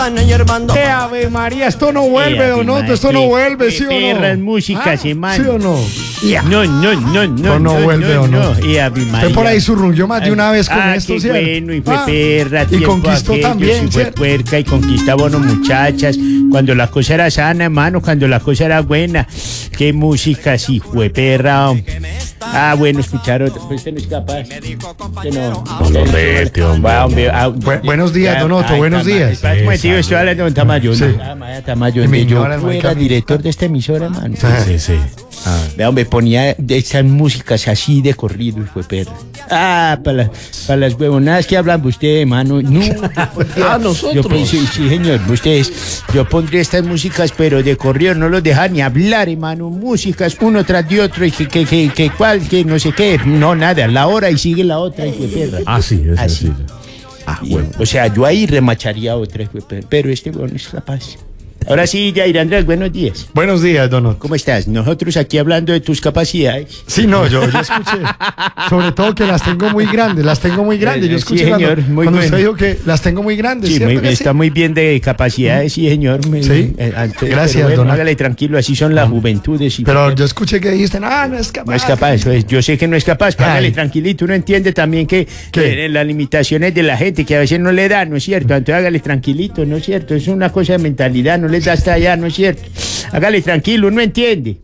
Ave María, esto no vuelve, Donoto, esto no vuelve, ¿sí o no? Perras músicas, hermano. ¿Sí o no? No vuelve, Donoto. Ave María. Usted por ahí zurrungió más de una vez con esto, qué ¿cierto? bueno, y fue perra. Y conquistó también, y fue ¿cierto? puerca y conquistaba unos muchachas. Cuando la cosa era sana, hermano, cuando la cosa era buena. Qué música, sí, fue perra. Bueno, escuchar otro. Pues usted no es capaz. No lo rete, hombre. Buenos días, Donoto, buenos días. Espera un momentico, estoy hablando con Tamayo. Sí. Tamayo, Mi yo señora, fuera marica, director de esta emisora, mano. Sí. Vea, hombre, ponía de estas músicas así de corrido y fue perra. Para las huevonadas que hablan ustedes, mano. No, nosotros. Sí, señor, ustedes. Yo pondría estas músicas, pero de corrido, no los dejan ni hablar, hermano. Músicas uno tras de otro y que no sé qué. No, nada, la hora y sigue la otra y fue perra. Sí, es Así. así. Bueno. O sea, yo ahí remacharía otra, fue perra, pero este bueno es capaz. Ahora sí, Jair Andrés, buenos días. Buenos días, Donoto. ¿Cómo estás? Nosotros aquí hablando de tus capacidades. Sí, no, yo escuché. Sobre todo que las tengo muy grandes, Yo escuché Sí, señor, cuando muy usted bueno. dijo que las tengo muy grandes, Sí, ¿cierto que sí? está muy bien de capacidades, sí, señor. Sí. Gracias, pero bueno, Donato. hágale tranquilo, así son las juventudes. Pero yo escuché que dijiste, no es capaz. No es capaz, pues, yo sé que no es capaz, pero hágale Ay. tranquilito, uno entiende también que las limitaciones de la gente, que a veces no le da, ¿no es cierto? Entonces hágale tranquilito, ¿no es cierto? Es una cosa de mentalidad, no les da hasta allá, ¿no es cierto? Hágale tranquilo, uno entiende.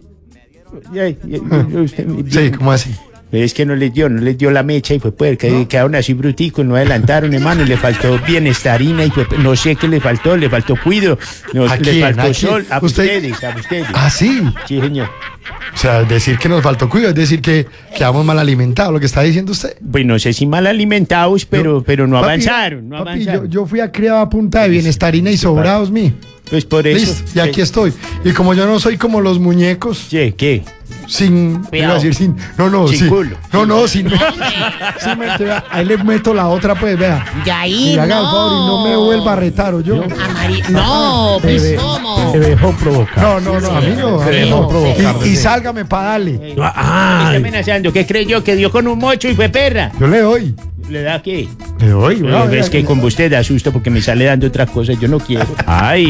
Sí, ¿cómo así? Pero es que no les dio la mecha y fue puerca, y quedaron así bruticos, no adelantaron, hermano, y le faltó bienestarina y no sé qué le faltó cuido, ¿A le quién? faltó ¿A quién? sol, a ¿Usted? ustedes. ¿Ah, sí? Sí, señor. O sea, decir que nos faltó cuidado, es decir que quedamos mal alimentados, lo que está diciendo usted. Pues no sé si mal alimentados, pero no Papi, avanzaron, no papi, avanzaron. yo fui a criar a punta de bienestarina y sobrados, Pues por eso. Listo, y aquí estoy. Y como yo no soy como los muñecos, Sí, ¿qué? sin. Iba a decir sin. Sin sin culo. sin. Ahí le meto la otra, pues, vea. Yair, Y haga el favor y no me vuelva a retar, ¿o yo? No, pues ¿cómo? Se dejó provocar. No, amigo. Se dejó provocar. Y sálgame para darle. Está amenazando. ¿Qué creyó? Que dio con un mocho y fue perra. Yo le doy. ¿Le da qué? Le doy, Es que con usted da susto porque me sale dando otras cosas. Yo no quiero. Ay.